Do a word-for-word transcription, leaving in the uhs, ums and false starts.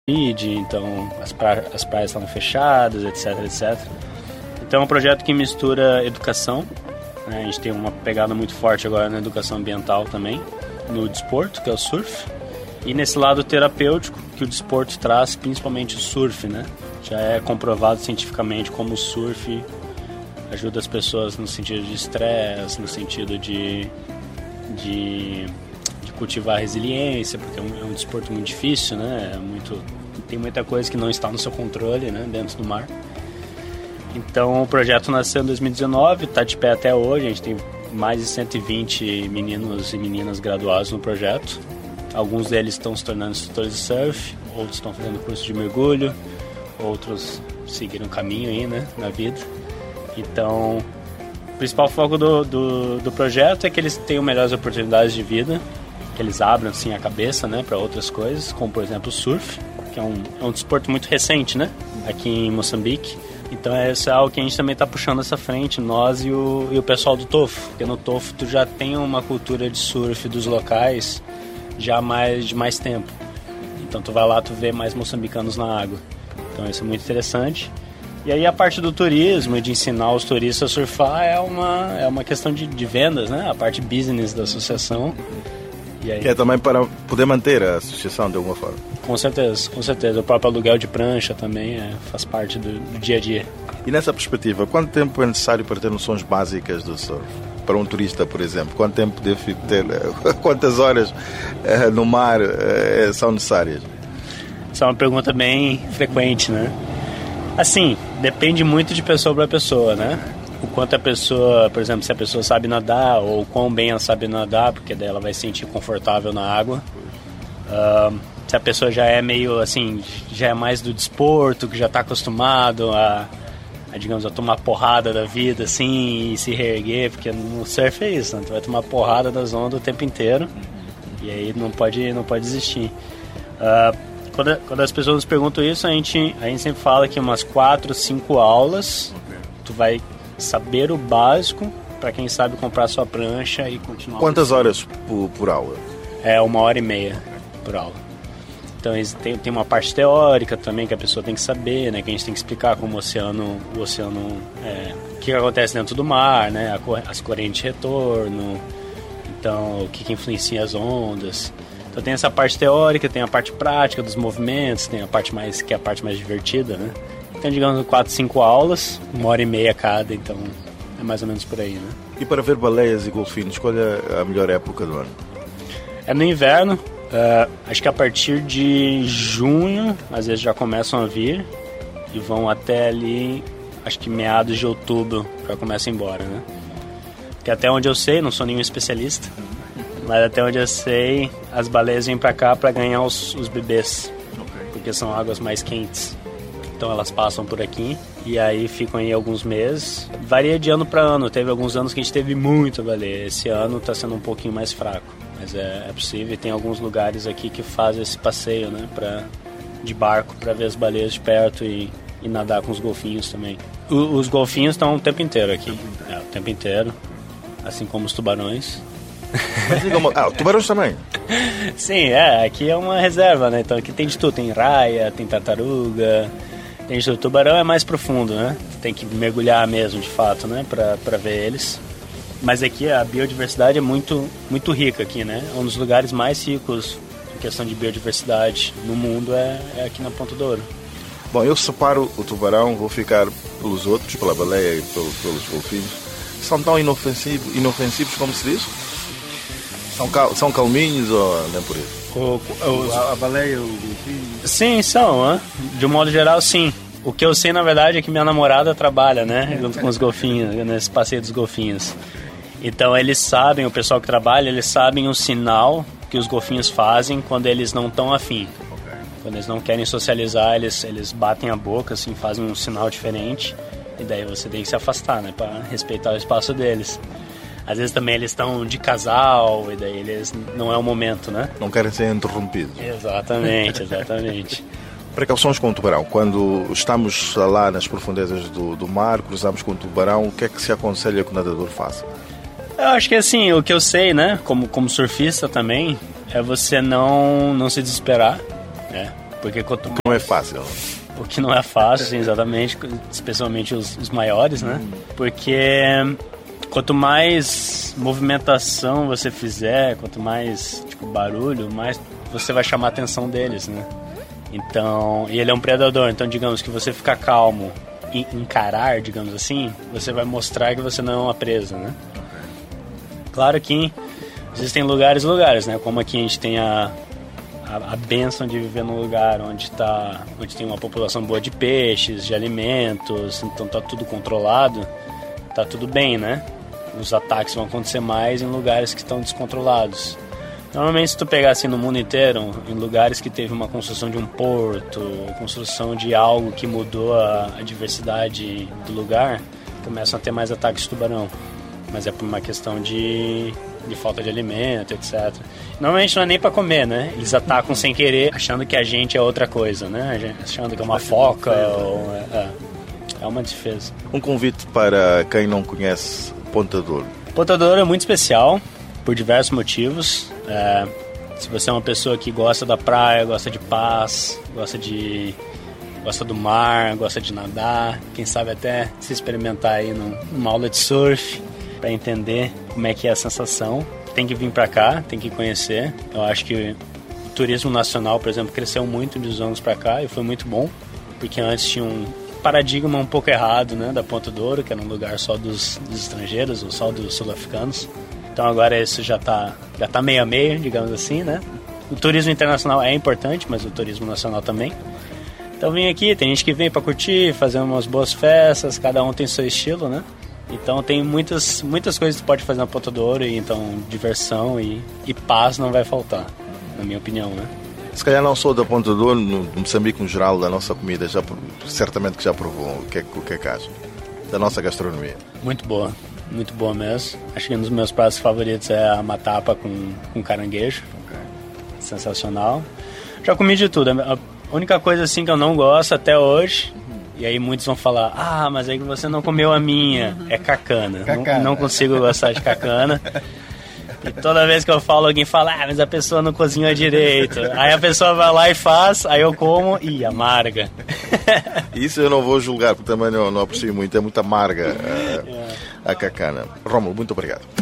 então as, pra, as praias estavam fechadas, etc, etcétera. Então é um projeto que mistura educação, né? A gente tem uma pegada muito forte agora na educação ambiental também, no desporto, que é o surf, e nesse lado terapêutico que o desporto traz, principalmente o surf, né? Já é comprovado cientificamente como o surf ajuda as pessoas no sentido de estresse, no sentido de, de, de cultivar resiliência, porque é um, é um desporto muito difícil, né? É muito, tem muita coisa que não está no seu controle, né? Dentro do mar. Então o projeto nasceu em dois mil e dezenove, está de pé até hoje. A gente tem mais de cento e vinte meninos e meninas graduados no projeto. Alguns deles estão se tornando instrutores de surf, outros estão fazendo curso de mergulho, outros seguiram o caminho aí, né, na vida. Então, o principal foco do, do, do projeto é que eles tenham melhores oportunidades de vida, que eles abram assim a cabeça, né, para outras coisas, como por exemplo o surf, que é um, é um desporto muito recente, né, aqui em Moçambique. Então é isso, é algo que a gente também está puxando essa frente, nós e o, e o pessoal do Tofo, porque no Tofo tu já tem uma cultura de surf dos locais já mais, de mais tempo. Então tu vai lá, tu vê mais moçambicanos na água. Então isso é muito interessante. E aí a parte do turismo e de ensinar os turistas a surfar é uma, é uma questão de, de vendas, né? A parte business da associação. E aí... Que é também para poder manter a associação de alguma forma. Com certeza, com certeza. O próprio aluguel de prancha também é, faz parte do, do dia a dia. E nessa perspectiva, quanto tempo é necessário para ter noções básicas do surf? Para um turista, por exemplo, quanto tempo deve ter, quantas horas uh, no mar uh, são necessárias? Isso é uma pergunta bem frequente, né? Assim, depende muito de pessoa para pessoa, né? O quanto a pessoa, por exemplo, se a pessoa sabe nadar ou o quão bem ela sabe nadar, porque daí ela vai se sentir confortável na água. Uh, se a pessoa já é meio assim, já é mais do desporto, que já está acostumado a, a, digamos, a tomar porrada da vida, assim, e se reerguer, porque no surf é isso, né? Tu vai tomar porrada das ondas o tempo inteiro e aí não pode, não pode desistir. Uh, quando, quando as pessoas nos perguntam isso, a gente, a gente sempre fala que umas quatro, cinco aulas, tu vai saber o básico para quem sabe comprar sua prancha e continuar. Quantas horas por, por aula? É uma hora e meia por aula. Então tem, tem uma parte teórica também que a pessoa tem que saber, né? Que a gente tem que explicar como o oceano, o oceano, é, o que acontece dentro do mar, né? As correntes de retorno, então o que, que influencia as ondas. Então tem essa parte teórica, tem a parte prática dos movimentos, tem a parte mais que é a parte mais divertida, né? Então digamos quatro, cinco aulas, uma hora e meia cada, então é mais ou menos por aí, né? E para ver baleias e golfinhos, qual é a melhor época do ano? É no inverno. Uh, acho que a partir de junho, às vezes já começam a vir e vão até ali, acho que meados de outubro, já começam a ir embora, né? Porque até onde eu sei, não sou nenhum especialista, mas até onde eu sei, as baleias vêm pra cá pra ganhar os, os bebês, porque são águas mais quentes. Então elas passam por aqui e aí ficam aí alguns meses. Varia de ano para ano, teve alguns anos que a gente teve muita baleia, esse ano está sendo um pouquinho mais fraco. Mas é, é possível, e tem alguns lugares aqui que fazem esse passeio, né, pra, de barco para ver as baleias de perto e, e nadar com os golfinhos também. O, os golfinhos estão o tempo inteiro aqui, é, o tempo inteiro, assim como os tubarões. Ah, tubarões também? Sim, é, aqui é uma reserva, né, então aqui tem de tudo, tem raia, tem tartaruga, tem de tudo. O tubarão é mais profundo, né, tem que mergulhar mesmo, de fato, né, pra, pra ver eles. Mas aqui a biodiversidade é muito, muito rica aqui, né? É um dos lugares mais ricos em questão de biodiversidade no mundo é, é aqui na Ponta do Ouro. Bom, eu separo o tubarão, vou ficar pelos outros, pela baleia e pelos, pelos golfinhos. São tão inofensivos, inofensivos como se diz? São, cal, são calminhos ou nem por isso? O, o, a, a baleia, o golfinho? Sim, são, hein? De um modo geral, sim. O que eu sei, na verdade, é que minha namorada trabalha, né? Junto com os golfinhos, nesse passeio dos golfinhos. Então eles sabem, o pessoal que trabalha, eles sabem o sinal que os golfinhos fazem quando eles não estão afim. Okay. Quando eles não querem socializar, eles, eles batem a boca, assim, fazem um sinal diferente. E daí você tem que se afastar, né? Para respeitar o espaço deles. Às vezes também eles estão de casal e daí eles não é o momento, né? Não querem ser interrompidos. Exatamente, exatamente. Precauções com o tubarão. Quando estamos lá nas profundezas do, do mar, cruzamos com o tubarão, o que é que se aconselha que o nadador faça? Eu acho que assim, o que eu sei, né, como, como surfista também, é você não, não se desesperar, né? Porque quanto mais... Não é fácil. O que não é fácil, sim, exatamente, especialmente os, os maiores, né? Porque quanto mais movimentação você fizer, quanto mais tipo, barulho, mais você vai chamar a atenção deles, né? Então, e ele é um predador, então digamos que você ficar calmo e encarar, digamos assim, você vai mostrar que você não é uma presa, né? Claro que existem lugares e lugares, né? Como aqui a gente tem a, a, a bênção de viver num lugar onde, tá, onde tem uma população boa de peixes, de alimentos, então tá tudo controlado, tá tudo bem, né? Os ataques vão acontecer mais em lugares que estão descontrolados. Normalmente, se tu pegar assim no mundo inteiro, em lugares que teve uma construção de um porto, construção de algo que mudou a, a diversidade do lugar, começam a ter mais ataques de tubarão. Mas é por uma questão de, de falta de alimento, etcétera. Normalmente não é nem para comer, né? Eles atacam sem querer, achando que a gente é outra coisa, né? Achando que é uma foca ou... É, é uma defesa. Um convite para quem não conhece Ponta Douro. Ponta Douro é muito especial, por diversos motivos. É, se você é uma pessoa que gosta da praia, gosta de paz, gosta de gosta do mar, gosta de nadar, quem sabe até se experimentar aí num, numa aula de surf para entender como é que é a sensação, tem que vir para cá, tem que conhecer. Eu acho que o turismo nacional, por exemplo, cresceu muito de uns anos para cá e foi muito bom, porque antes tinha um paradigma um pouco errado, né, da Ponta Douro, que era um lugar só dos, dos estrangeiros ou só dos sul-africanos. Então agora isso já está já tá meio a meio, digamos assim, né? O turismo internacional é importante, mas o turismo nacional também. Então vim aqui, tem gente que vem para curtir, fazer umas boas festas, cada um tem seu estilo, né? Então tem muitas, muitas coisas que tu pode fazer na Ponta Douro, e então diversão e, e paz não vai faltar, na minha opinião, né? Se calhar não só da Ponta Douro, no Moçambique no geral, da nossa comida, já, certamente que já provou o que é, o que é que acha da nossa gastronomia. Muito boa. Muito boa mesmo. Acho que um dos meus pratos favoritos é a matapa com, com caranguejo. Okay. Sensacional. Já comi de tudo. A única coisa assim que eu não gosto até hoje, uhum. E aí muitos vão falar, ah, mas aí você não comeu a minha, uhum. É cacana. Cacana. Não, não consigo gostar de cacana. E toda vez que eu falo, alguém fala, ah, mas a pessoa não cozinha direito. Aí a pessoa vai lá e faz, aí eu como e amarga. Isso eu não vou julgar, porque também não, não aprecio muito, é muito amarga a, a cacana. Rómulo, muito obrigado.